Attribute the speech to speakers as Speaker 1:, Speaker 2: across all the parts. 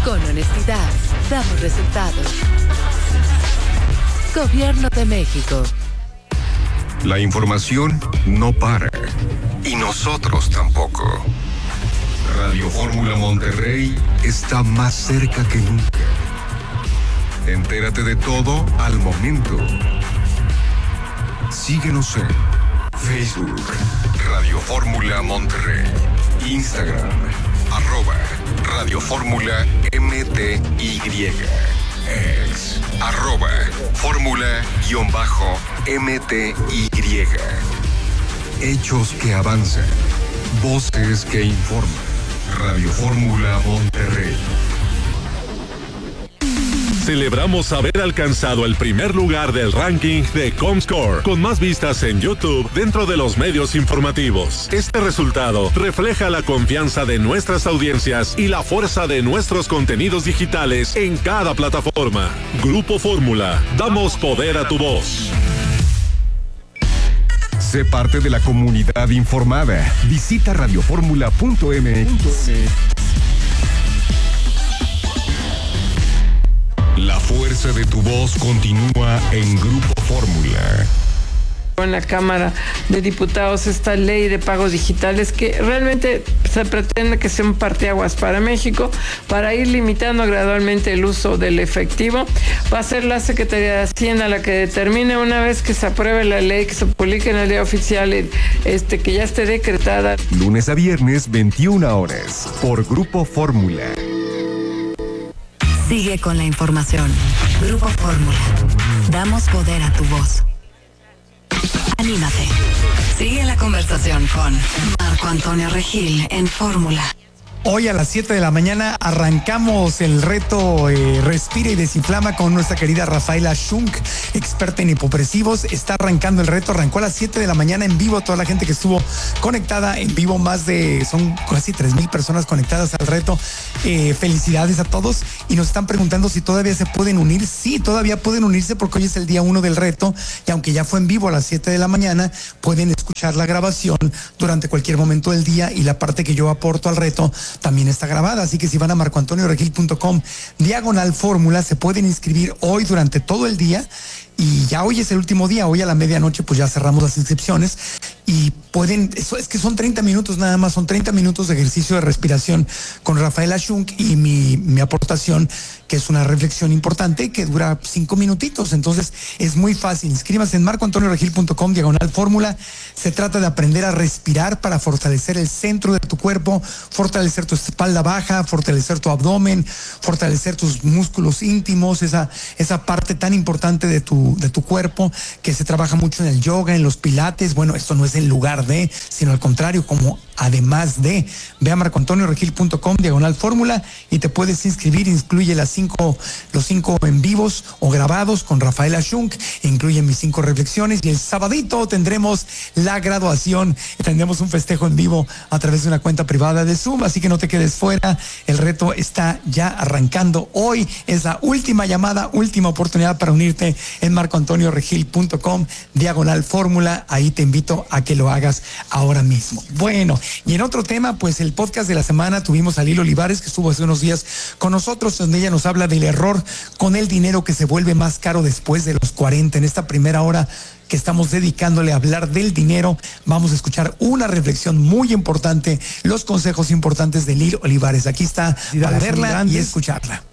Speaker 1: Con honestidad, damos resultados. Gobierno de México.
Speaker 2: La información no para. Y nosotros tampoco. Radio Fórmula Monterrey está más cerca que nunca. Entérate de todo al momento. Síguenos en Facebook, Radio Fórmula Monterrey, Instagram, @Radio Fórmula MTY, ex, @Fórmula_MTY. Hechos que avanzan, voces que informan. Radio Fórmula Monterrey.
Speaker 3: Celebramos haber alcanzado el primer lugar del ranking de Comscore, con más vistas en YouTube dentro de los medios informativos. Este resultado refleja la confianza de nuestras audiencias y la fuerza de nuestros contenidos digitales en cada plataforma. Grupo Fórmula, damos poder a tu voz.
Speaker 2: Sé parte de la comunidad informada. Visita radioformula.mx. La fuerza de tu voz continúa en Grupo Fórmula.
Speaker 4: En la Cámara de Diputados esta ley de pagos digitales que realmente se pretende que sea un parteaguas para México para ir limitando gradualmente el uso del efectivo. Va a ser la Secretaría de Hacienda la que determine, una vez que se apruebe la ley, que se publique en el Diario Oficial, que ya esté decretada.
Speaker 2: Lunes a viernes, 21 horas, por Grupo Fórmula.
Speaker 5: Sigue con la información. Grupo Fórmula. Damos poder a tu voz. Anímate. Sigue la conversación con Marco Antonio Regil en Fórmula.
Speaker 6: Hoy a las 7 de la mañana arrancamos el reto Respira y Desinflama con nuestra querida Rafaela Schunk, experta en hipopresivos. Está arrancando el reto, arrancó a las 7 de la mañana en vivo. Toda la gente que estuvo conectada en vivo, son casi 3,000 personas conectadas al reto. Felicidades a todos. Y nos están preguntando si todavía se pueden unir. Sí, todavía pueden unirse porque hoy es el día 1 del reto. Y aunque ya fue en vivo a las 7 de la mañana, pueden escuchar la grabación durante cualquier momento del día. Y la parte que yo aporto al reto también está grabada, así que si van a marcoantonioregil.com/fórmula se pueden inscribir hoy durante todo el día. Y ya hoy es el último día, hoy a la medianoche pues ya cerramos las inscripciones y pueden, es que son 30 minutos nada más, son 30 minutos de ejercicio de respiración con Rafaela Schunk y mi aportación, que es una reflexión importante que dura 5 minutitos. Entonces es muy fácil, inscríbase en marcoantonioregil.com/fórmula. Se trata de aprender a respirar para fortalecer el centro de tu cuerpo, fortalecer tu espalda baja, fortalecer tu abdomen, fortalecer tus músculos íntimos, esa parte tan importante de tu cuerpo que se trabaja mucho en el yoga, en los pilates. Bueno, esto no es en lugar de, sino al contrario, como además de. Ve a marcoantonioregil.com/fórmula y te puedes inscribir. Incluye los 5 en vivos o grabados con Rafaela Schunk, incluye mis 5 reflexiones, y el sabadito tendremos la graduación, tendremos un festejo en vivo a través de una cuenta privada de Zoom, así que no te quedes fuera. El reto está ya arrancando. Hoy es la última llamada, última oportunidad para unirte en marcoantonioregil.com/fórmula. Ahí te invito a que lo hagas ahora mismo. Bueno, y en otro tema, pues el podcast de la semana tuvimos a Lili Olivares, que estuvo hace unos días con nosotros, donde ella nos habla del error con el dinero que se vuelve más caro después de los 40. En esta primera hora que estamos dedicándole a hablar del dinero, vamos a escuchar una reflexión muy importante, los consejos importantes de Lili Olivares. Aquí está para verla y escucharla.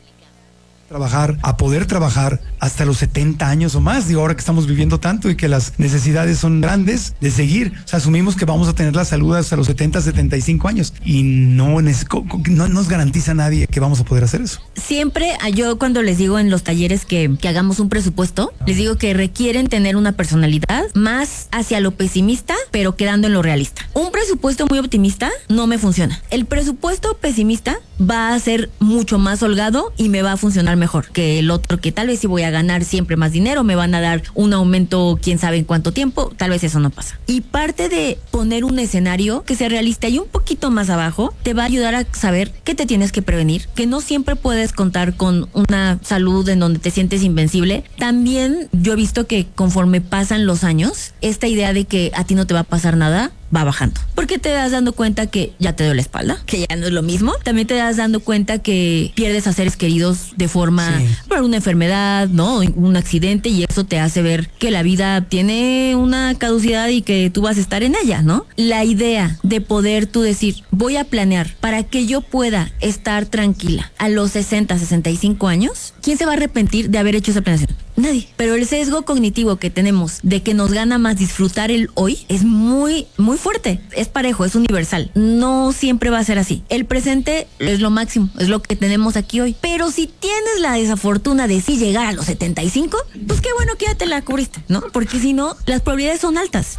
Speaker 6: A poder trabajar hasta los 70 años o más. Digo, ahora que estamos viviendo tanto y que las necesidades son grandes, de seguir. O sea, asumimos que vamos a tener la salud hasta los 70, 75 años y no nos garantiza nadie que vamos a poder hacer eso.
Speaker 7: Siempre, yo cuando les digo en los talleres que hagamos un presupuesto, les digo que requieren tener una personalidad más hacia lo pesimista, pero quedando en lo realista. Un presupuesto muy optimista no me funciona. El presupuesto pesimista va a ser mucho más holgado y me va a funcionar mejor que el otro, que tal vez si voy a ganar siempre más dinero, me van a dar un aumento quién sabe en cuánto tiempo, tal vez eso no pasa. Y parte de poner un escenario que sea realista y un poquito más abajo, te va a ayudar a saber que te tienes que prevenir, que no siempre puedes contar con una salud en donde te sientes invencible. También yo he visto que conforme pasan los años, esta idea de que a ti no te va a pasar nada va bajando. Porque te das dando cuenta que ya te duele la espalda, que ya no es lo mismo. También te das dando cuenta que pierdes a seres queridos de forma, por una enfermedad, ¿no? Un accidente, y eso te hace ver que la vida tiene una caducidad y que tú vas a estar en ella, ¿no? La idea de poder tú decir, voy a planear para que yo pueda estar tranquila a los 60, 65 años, ¿quién se va a arrepentir de haber hecho esa planeación? Nadie. Pero el sesgo cognitivo que tenemos de que nos gana más disfrutar el hoy es muy, muy fuerte. Es parejo, es universal. No siempre va a ser así. El presente es lo máximo, es lo que tenemos aquí hoy. Pero si tienes la desafortuna de sí llegar a los 75, pues qué bueno que ya te la cubriste, ¿no? Porque si no, las probabilidades son altas.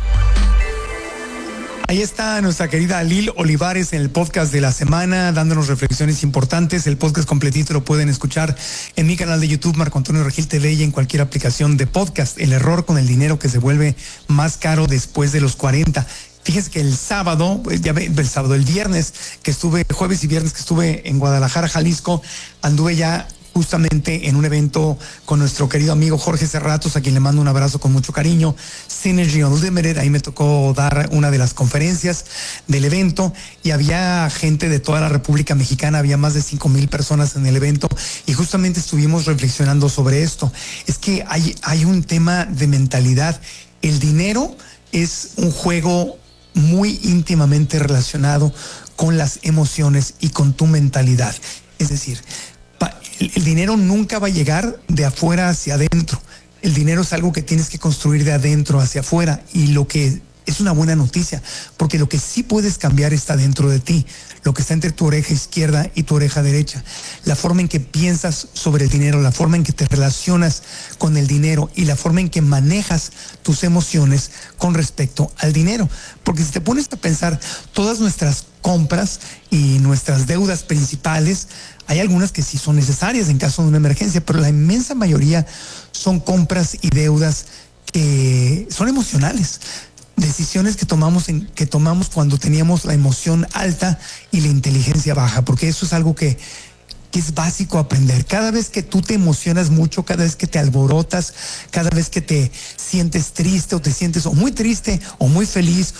Speaker 6: Ahí está nuestra querida Lil Olivares en el podcast de la semana, dándonos reflexiones importantes. El podcast completito lo pueden escuchar en mi canal de YouTube, Marco Antonio Regil TV, y en cualquier aplicación de podcast. El error con el dinero que se vuelve más caro después de los 40. Fíjense que el viernes que estuve, jueves y viernes que estuve en Guadalajara, Jalisco, anduve ya justamente en un evento con nuestro querido amigo Jorge Serratos, a quien le mando un abrazo con mucho cariño. Synergy Unlimited, ahí me tocó dar una de las conferencias del evento y había gente de toda la República Mexicana, había más de 5,000 personas en el evento y justamente estuvimos reflexionando sobre esto. Es que hay un tema de mentalidad. El dinero es un juego muy íntimamente relacionado con las emociones y con tu mentalidad. Es decir, el dinero nunca va a llegar de afuera hacia adentro. El dinero es algo que tienes que construir de adentro hacia afuera, y lo que es una buena noticia, porque lo que sí puedes cambiar está dentro de ti, lo que está entre tu oreja izquierda y tu oreja derecha, la forma en que piensas sobre el dinero, la forma en que te relacionas con el dinero y la forma en que manejas tus emociones con respecto al dinero. Porque si te pones a pensar, todas nuestras compras y nuestras deudas principales, hay algunas que sí son necesarias en caso de una emergencia, pero la inmensa mayoría son compras y deudas que son emocionales. Decisiones que tomamos cuando teníamos la emoción alta y la inteligencia baja, porque eso es algo que es básico aprender. Cada vez que tú te emocionas mucho, cada vez que te alborotas, cada vez que te sientes triste o te sientes o muy triste o muy feliz